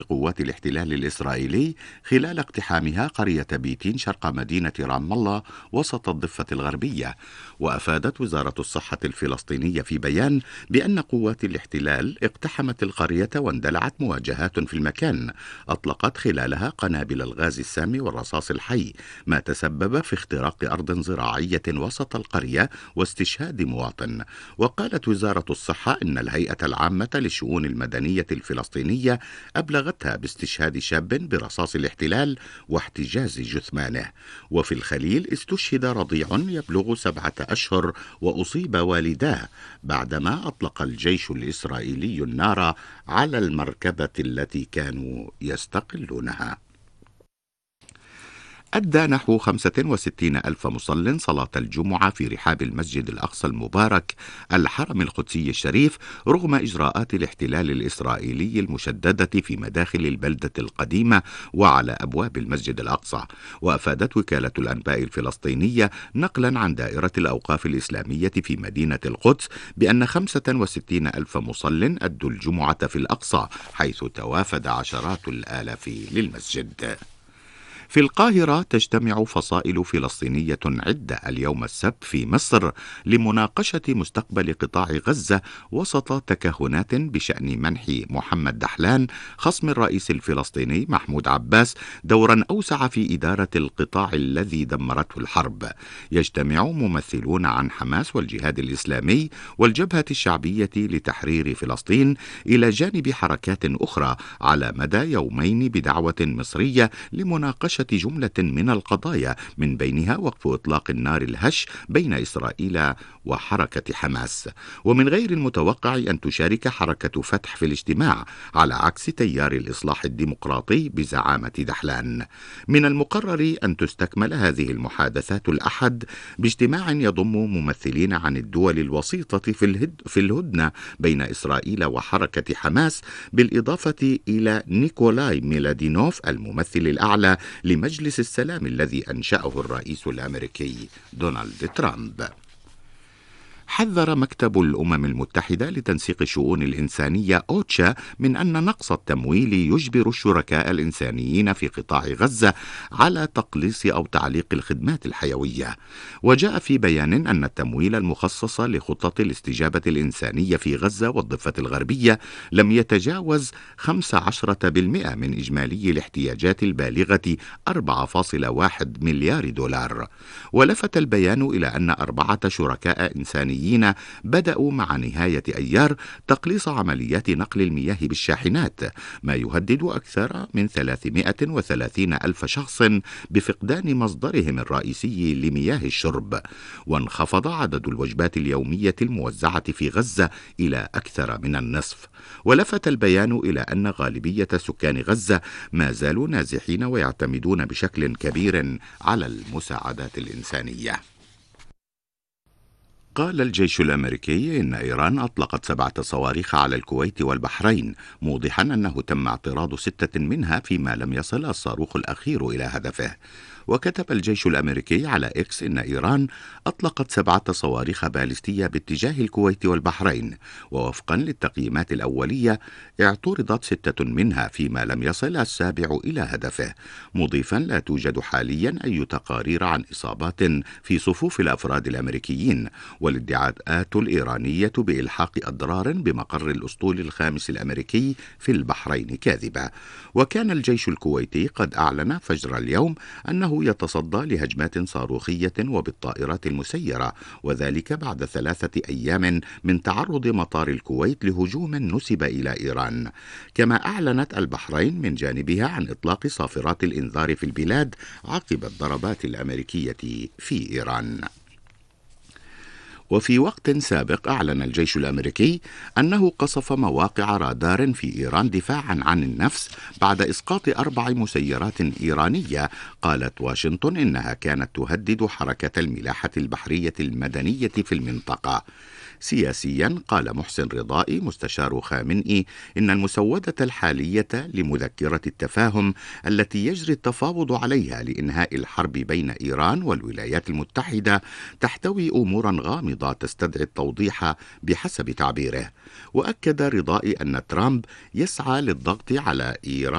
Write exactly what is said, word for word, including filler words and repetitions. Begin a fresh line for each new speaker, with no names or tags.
قوات الاحتلال الإسرائيلي خلال اقتحامها قرية بيتين شرق مدينة رام الله وسط الضفة الغربية. وأفادت وزارة الصحة الفلسطينية في بيان بأن قوات الاحتلال اقتحمت القرية واندلعت مواجهات في المكان أطلقت خلالها قنابل الغاز السام والرصاص الحي، ما تسبب في اختراق أرض زراعية وسط القرية واستشهاد مواطن. وقالت وزارة الصحة إن الهيئة العامة للشؤون المدنية الفلسطينية أبلغتها باستشهاد شاب برصاص الاحتلال واحتجاز جثمانه. وفي الخليل استشهد رضيع يبلغ سبعة أشهر وأصيب والداه بعدما أطلق الجيش الإسرائيلي النار على المركبة التي كانوا يستقلونها. أدى نحو خمسة وستين ألف مصل صلاة الجمعة في رحاب المسجد الأقصى المبارك الحرم القدسي الشريف رغم إجراءات الاحتلال الإسرائيلي المشددة في مداخل البلدة القديمة وعلى أبواب المسجد الأقصى. وأفادت وكالة الأنباء الفلسطينية نقلا عن دائرة الأوقاف الإسلامية في مدينة القدس بأن خمسة وستين ألف مصل أدوا الجمعة في الأقصى، حيث توافد عشرات الآلاف للمسجد. في القاهرة تجتمع فصائل فلسطينية عدة اليوم السبت في مصر لمناقشة مستقبل قطاع غزة وسط تكهنات بشأن منح محمد دحلان خصم الرئيس الفلسطيني محمود عباس دورا أوسع في إدارة القطاع الذي دمرته الحرب. يجتمع ممثلون عن حماس والجهاد الإسلامي والجبهة الشعبية لتحرير فلسطين إلى جانب حركات أخرى على مدى يومين بدعوة مصرية لمناقشة جملة من القضايا، من بينها وقف إطلاق النار الهش بين إسرائيل وحركة حماس. ومن غير المتوقع أن تشارك حركة فتح في الاجتماع على عكس تيار الإصلاح الديمقراطي بزعامة دحلان. من المقرر أن تستكمل هذه المحادثات الأحد باجتماع يضم ممثلين عن الدول الوسيطة في, الهد في الهدنة بين إسرائيل وحركة حماس، بالإضافة إلى نيكولاي ميلادينوف الممثل الأعلى لمجلس السلام الذي أنشأه الرئيس الأمريكي دونالد ترامب. حذر مكتب الأمم المتحدة لتنسيق الشؤون الإنسانية أوتشا من أن نقص التمويل يجبر الشركاء الإنسانيين في قطاع غزة على تقليص أو تعليق الخدمات الحيوية. وجاء في بيان أن التمويل المخصص لخطط الاستجابة الإنسانية في غزة والضفة الغربية لم يتجاوز خمسة عشر بالمئة من إجمالي الاحتياجات البالغة أربعة فاصلة واحد مليار دولار. ولفت البيان إلى أن أربعة شركاء إنسانيين بدأوا مع نهاية أيار تقليص عمليات نقل المياه بالشاحنات، ما يهدد أكثر من ثلاثمائة وثلاثين ألف شخص بفقدان مصدرهم الرئيسي لمياه الشرب. وانخفض عدد الوجبات اليومية الموزعة في غزة إلى أكثر من النصف. ولفت البيان إلى أن غالبية سكان غزة ما زالوا نازحين ويعتمدون بشكل كبير على المساعدات الإنسانية. قال الجيش الأمريكي إن إيران أطلقت سبعة صواريخ على الكويت والبحرين، موضحا أنه تم اعتراض ستة منها فيما لم يصل الصاروخ الأخير إلى هدفه. وكتب الجيش الأمريكي على إكس إن إيران أطلقت سبعة صواريخ باليستية باتجاه الكويت والبحرين، ووفقا للتقييمات الأولية اعترضت ستة منها فيما لم يصل السابع إلى هدفه، مضيفا لا توجد حاليا أي تقارير عن إصابات في صفوف الأفراد الأمريكيين، والادعاءات الإيرانية بإلحاق أضرار بمقر الأسطول الخامس الأمريكي في البحرين كاذبة. وكان الجيش الكويتي قد أعلن فجر اليوم أنه يتصدى لهجمات صاروخية وبالطائرات المسيرة، وذلك بعد ثلاثة أيام من تعرض مطار الكويت لهجوم نسب إلى إيران. كما أعلنت البحرين من جانبها عن إطلاق صافرات الإنذار في البلاد عقب الضربات الأمريكية في إيران. وفي وقت سابق أعلن الجيش الأمريكي أنه قصف مواقع رادار في إيران دفاعا عن النفس بعد إسقاط أربع مسيرات إيرانية قالت واشنطن إنها كانت تهدد حركة الملاحة البحرية المدنية في المنطقة. سياسيا، قال محسن رضائي مستشار خامنئي إن المسودة الحالية لمذكرة التفاهم التي يجري التفاوض عليها لإنهاء الحرب بين إيران والولايات المتحدة تحتوي أمورا غامضة تستدعي التوضيح بحسب تعبيره. وأكد رضائي أن ترامب يسعى للضغط على إيران